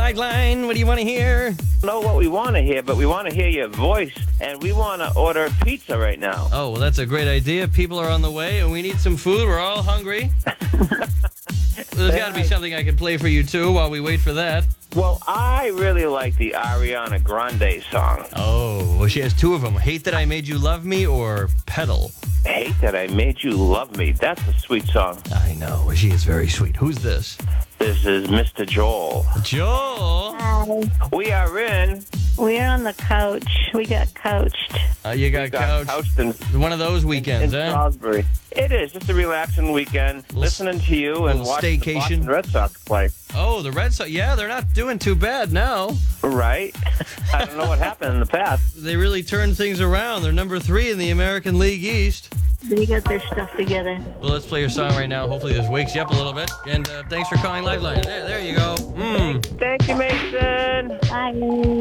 Lifeline. What do you want to hear? Know what we want to hear, but we want to hear your voice, and we want to order pizza right now. Oh, well, that's a great idea. People are on the way, and we need some food. We're all hungry. There's got to be something I can play for you, too, while we wait for that. Well, I really like the Ariana Grande song. Oh, well, she has two of them. Hate That I Made You Love Me or Pedal. Hate That I Made You Love Me. That's a sweet song. I know. She is very sweet. Who's this? This is Mr. Joel. Joel. Hi. We are in. We're on the couch. We got couched. You got couch. Couched in One of those weekends, huh? Salisbury. It is just a relaxing weekend, listening to you and watching the staycation. Boston Red Sox play. Oh, the Red Sox. Yeah, they're not doing too bad now. Right? I don't know what happened in the past. They really turned things around. They're number 3 in the American League East. They got their stuff together. Well, let's play your song right now. Hopefully this wakes you up a little bit. And thanks for calling Lifeline. There you go. Thank you, Mason. Bye.